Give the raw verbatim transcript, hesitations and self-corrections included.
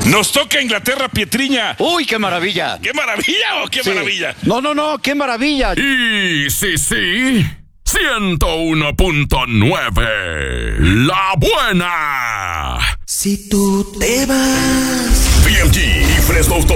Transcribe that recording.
Nos toca Inglaterra, Pietriña. ¡Uy, qué maravilla! ¿Qué maravilla o qué Sí. maravilla? No, no, no, qué maravilla. Y sí, sí, ciento uno punto nueve. La buena. Si tú te vas. B M G y Fresno Auto